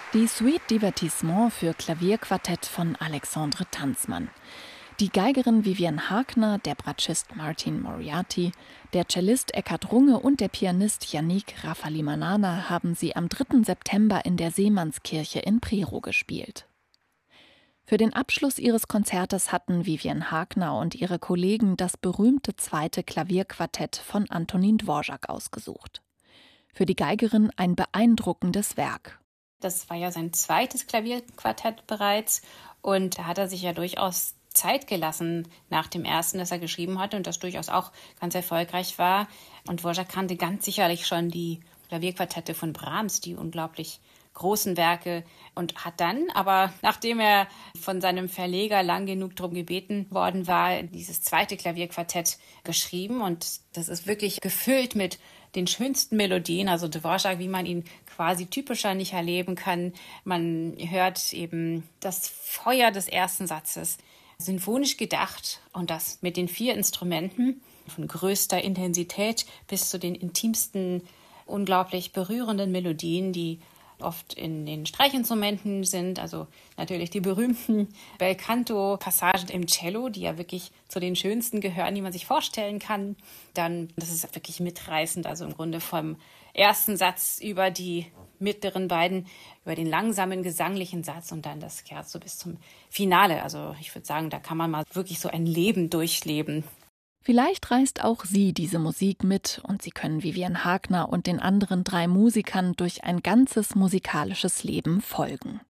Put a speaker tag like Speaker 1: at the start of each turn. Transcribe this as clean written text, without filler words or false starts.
Speaker 1: Die Suite Divertissement für Klavierquartett von Alexandre Tanzmann. Die Geigerin Vivian Hagner, der Bratschist Martin Moriarty, der Cellist Eckhard Runge und der Pianist Yannick Rafalimanana haben sie am 3. September in der Seemannskirche in Prerow gespielt. Für den Abschluss ihres Konzertes hatten Vivian Hagner und ihre Kollegen das berühmte 2. Klavierquartett von Antonin Dvorak ausgesucht. Für die Geigerin ein beeindruckendes Werk.
Speaker 2: Das war ja sein 2. Klavierquartett bereits und da hat er sich ja durchaus Zeit gelassen nach dem 1., das er geschrieben hatte und das durchaus auch ganz erfolgreich war. Und Dvorak kannte ganz sicherlich schon die Klavierquartette von Brahms, die unglaublich großen Werke, und hat dann, aber nachdem er von seinem Verleger lang genug darum gebeten worden war, dieses 2. Klavierquartett geschrieben, und das ist wirklich gefüllt mit den schönsten Melodien, also Dvorak, wie man ihn quasi typischer nicht erleben kann. Man hört eben das Feuer des ersten Satzes, sinfonisch gedacht, und das mit den 4 Instrumenten, von größter Intensität bis zu den intimsten, unglaublich berührenden Melodien, die oft in den Streichinstrumenten sind, also natürlich die berühmten Bel-Canto-Passagen im Cello, die ja wirklich zu den schönsten gehören, die man sich vorstellen kann. Dann, das ist wirklich mitreißend, also im Grunde vom ersten Satz über die mittleren beiden, über den langsamen gesanglichen Satz und dann das Scherzo bis zum Finale. Also ich würde sagen, da kann man mal wirklich so ein Leben durchleben.
Speaker 1: Vielleicht reißt auch Sie diese Musik mit und Sie können Vivian Hagner und den anderen 3 Musikern durch ein ganzes musikalisches Leben folgen.